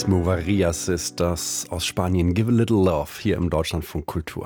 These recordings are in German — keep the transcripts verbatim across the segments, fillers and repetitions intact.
Mismo Varias ist das aus Spanien. Give a Little Love hier im Deutschlandfunk Kultur.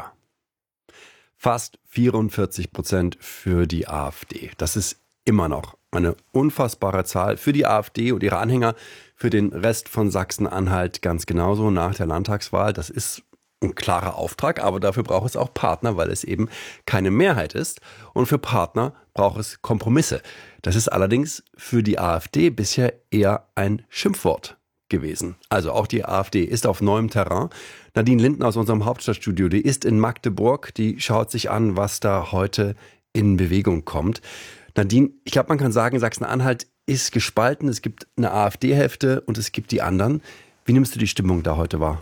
Fast vierundvierzig Prozent für die AfD. Das ist immer noch eine unfassbare Zahl für die AfD und ihre Anhänger, für den Rest von Sachsen-Anhalt ganz genauso nach der Landtagswahl. Das ist ein klarer Auftrag, aber dafür braucht es auch Partner, weil es eben keine Mehrheit ist. Und für Partner braucht es Kompromisse. Das ist allerdings für die AfD bisher eher ein Schimpfwort gewesen. Also auch die AfD ist auf neuem Terrain. Nadine Linden aus unserem Hauptstadtstudio, die ist in Magdeburg, die schaut sich an, was da heute in Bewegung kommt. Nadine, ich glaube, man kann sagen, Sachsen-Anhalt ist gespalten. Es gibt eine AfD-Hälfte und es gibt die anderen. Wie nimmst du die Stimmung da heute wahr?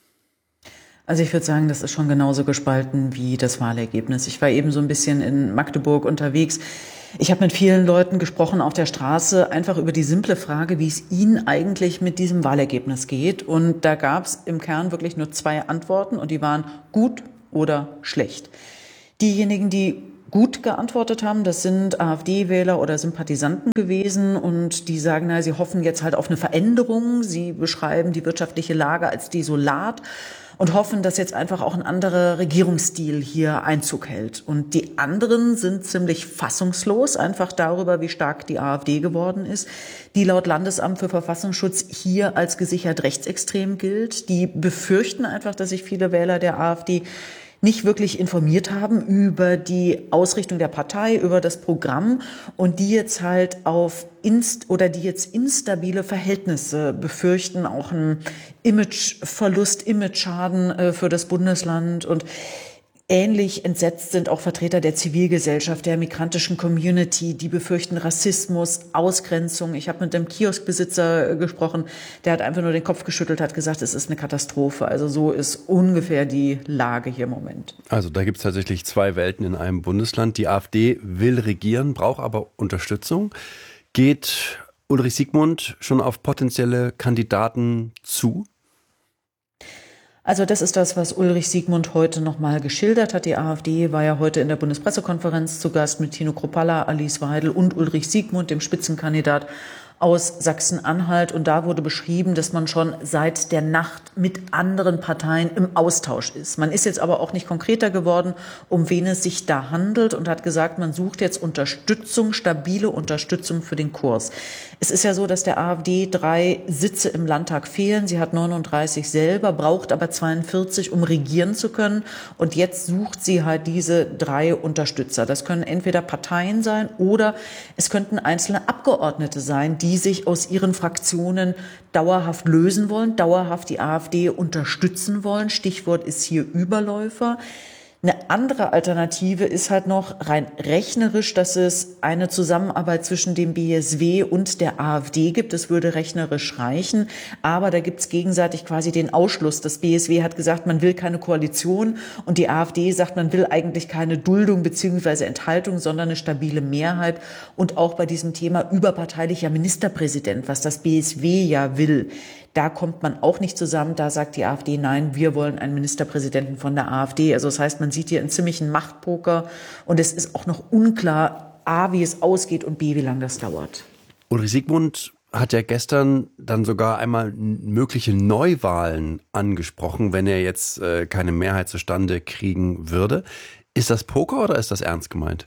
Also ich würde sagen, das ist schon genauso gespalten wie das Wahlergebnis. Ich war eben so ein bisschen in Magdeburg unterwegs. Ich habe mit vielen Leuten gesprochen auf der Straße, einfach über die simple Frage, wie es ihnen eigentlich mit diesem Wahlergebnis geht. Und da gab es im Kern wirklich nur zwei Antworten und die waren gut oder schlecht. Diejenigen, die gut geantwortet haben, das sind AfD-Wähler oder Sympathisanten gewesen und die sagen, na, sie hoffen jetzt halt auf eine Veränderung. Sie beschreiben die wirtschaftliche Lage als desolat und hoffen, dass jetzt einfach auch ein anderer Regierungsstil hier Einzug hält. Und die anderen sind ziemlich fassungslos, einfach darüber, wie stark die AfD geworden ist, die laut Landesamt für Verfassungsschutz hier als gesichert rechtsextrem gilt. Die befürchten einfach, dass sich viele Wähler der AfD nicht wirklich informiert haben über die Ausrichtung der Partei, über das Programm und die jetzt halt auf inst oder die jetzt instabile Verhältnisse befürchten, auch einen Imageverlust, Imageschaden äh, für das Bundesland. Und ähnlich entsetzt sind auch Vertreter der Zivilgesellschaft, der migrantischen Community, die befürchten Rassismus, Ausgrenzung. Ich habe mit dem Kioskbesitzer gesprochen, der hat einfach nur den Kopf geschüttelt, hat gesagt, es ist eine Katastrophe. Also so ist ungefähr die Lage hier im Moment. Also da gibt es tatsächlich zwei Welten in einem Bundesland. Die AfD will regieren, braucht aber Unterstützung. Geht Ulrich Siegmund schon auf potenzielle Kandidaten zu? Also das ist das, was Ulrich Siegmund heute nochmal geschildert hat. Die AfD war ja heute in der Bundespressekonferenz zu Gast mit Tino Kruppalla, Alice Weidel und Ulrich Siegmund, dem Spitzenkandidat aus Sachsen-Anhalt. Und da wurde beschrieben, dass man schon seit der Nacht mit anderen Parteien im Austausch ist. Man ist jetzt aber auch nicht konkreter geworden, um wen es sich da handelt und hat gesagt, man sucht jetzt Unterstützung, stabile Unterstützung für den Kurs. Es ist ja so, dass der AfD drei Sitze im Landtag fehlen. Sie hat neununddreißig selber, braucht aber zweiundvierzig, um regieren zu können. Und jetzt sucht sie halt diese drei Unterstützer. Das können entweder Parteien sein oder es könnten einzelne Abgeordnete sein, die sich aus ihren Fraktionen dauerhaft lösen wollen, dauerhaft die AfD unterstützen wollen. Stichwort ist hier Überläufer. Eine andere Alternative ist halt noch rein rechnerisch, dass es eine Zusammenarbeit zwischen dem B S W und der AfD gibt. Das würde rechnerisch reichen. Aber da gibt es gegenseitig quasi den Ausschluss. Das B S W hat gesagt, man will keine Koalition und die AfD sagt, man will eigentlich keine Duldung bzw. Enthaltung, sondern eine stabile Mehrheit. Und auch bei diesem Thema überparteilicher Ministerpräsident, was das B S W ja will. Da kommt man auch nicht zusammen. Da sagt die AfD, nein, wir wollen einen Ministerpräsidenten von der AfD. Also das heißt, man sieht hier einen ziemlichen Machtpoker. Und es ist auch noch unklar, A, wie es ausgeht und B, wie lange das dauert. Ulrich Siegmund hat ja gestern dann sogar einmal mögliche Neuwahlen angesprochen, wenn er jetzt äh, keine Mehrheit zustande kriegen würde. Ist das Poker oder ist das ernst gemeint?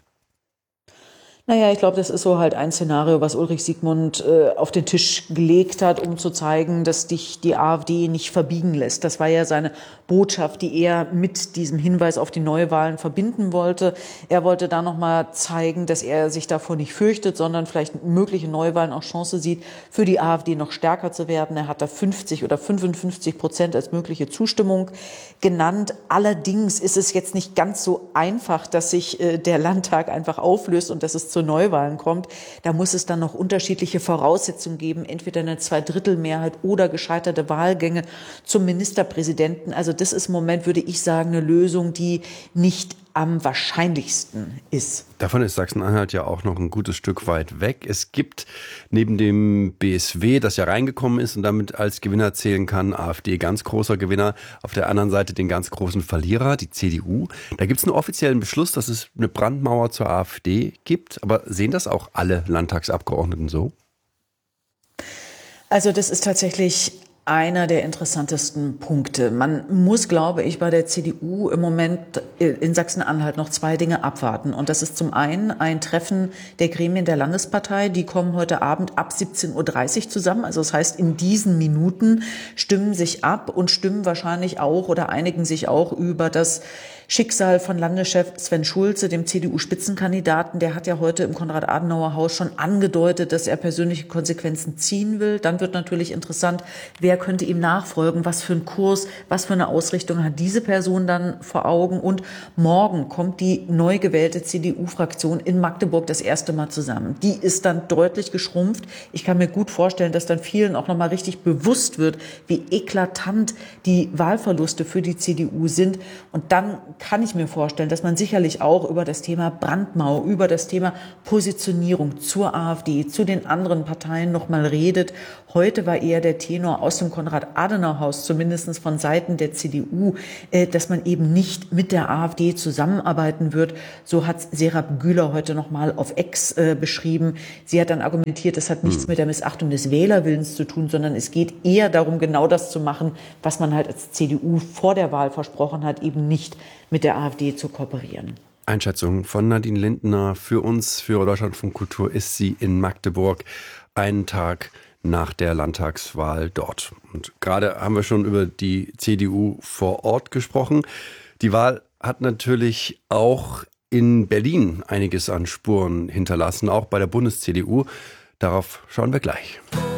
Naja, ich glaube, das ist so halt ein Szenario, was Ulrich Siegmund äh, auf den Tisch gelegt hat, um zu zeigen, dass dich die AfD nicht verbiegen lässt. Das war ja seine Botschaft, die er mit diesem Hinweis auf die Neuwahlen verbinden wollte. Er wollte da nochmal zeigen, dass er sich davor nicht fürchtet, sondern vielleicht mögliche Neuwahlen auch Chance sieht, für die AfD noch stärker zu werden. Er hat da fünfzig oder fünfundfünfzig Prozent als mögliche Zustimmung genannt. Allerdings ist es jetzt nicht ganz so einfach, dass sich äh, der Landtag einfach auflöst und dass es zu Neuwahlen kommt. Da muss es dann noch unterschiedliche Voraussetzungen geben, entweder eine Zweidrittelmehrheit oder gescheiterte Wahlgänge zum Ministerpräsidenten. Also das ist im Moment, würde ich sagen, eine Lösung, die nicht am wahrscheinlichsten ist. Davon ist Sachsen-Anhalt ja auch noch ein gutes Stück weit weg. Es gibt neben dem B S W, das ja reingekommen ist und damit als Gewinner zählen kann, AfD ganz großer Gewinner, auf der anderen Seite den ganz großen Verlierer, die C D U. Da gibt es einen offiziellen Beschluss, dass es eine Brandmauer zur AfD gibt. Aber sehen das auch alle Landtagsabgeordneten so? Also das ist tatsächlich einer der interessantesten Punkte. Man muss, glaube ich, bei der C D U im Moment in Sachsen-Anhalt noch zwei Dinge abwarten. Und das ist zum einen ein Treffen der Gremien der Landespartei. Die kommen heute Abend ab siebzehn Uhr dreißig zusammen. Also das heißt, in diesen Minuten stimmen sich ab und stimmen wahrscheinlich auch oder einigen sich auch über das Schicksal von Landeschef Sven Schulze, dem C D U-Spitzenkandidaten. Der hat ja heute im Konrad-Adenauer-Haus schon angedeutet, dass er persönliche Konsequenzen ziehen will. Dann wird natürlich interessant, wer könnte ihm nachfolgen, was für einen Kurs, was für eine Ausrichtung hat diese Person dann vor Augen. Und morgen kommt die neu gewählte C D U-Fraktion in Magdeburg das erste Mal zusammen. Die ist dann deutlich geschrumpft. Ich kann mir gut vorstellen, dass dann vielen auch nochmal richtig bewusst wird, wie eklatant die Wahlverluste für die C D U sind. Und dann kann ich mir vorstellen, dass man sicherlich auch über das Thema Brandmauer, über das Thema Positionierung zur AfD, zu den anderen Parteien noch mal redet. Heute war eher der Tenor aus dem Konrad-Adenauer-Haus, zumindest von Seiten der C D U, dass man eben nicht mit der AfD zusammenarbeiten wird. So hat Serap Güler heute noch mal auf X beschrieben. Sie hat dann argumentiert, das hat nichts hm. mit der Missachtung des Wählerwillens zu tun, sondern es geht eher darum, genau das zu machen, was man halt als C D U vor der Wahl versprochen hat, eben nicht mit der AfD zu kooperieren. Einschätzung von Nadine Lindner. Für uns, für Deutschlandfunk Kultur, ist sie in Magdeburg einen Tag nach der Landtagswahl dort. Und gerade haben wir schon über die C D U vor Ort gesprochen. Die Wahl hat natürlich auch in Berlin einiges an Spuren hinterlassen, auch bei der Bundes-C D U. Darauf schauen wir gleich.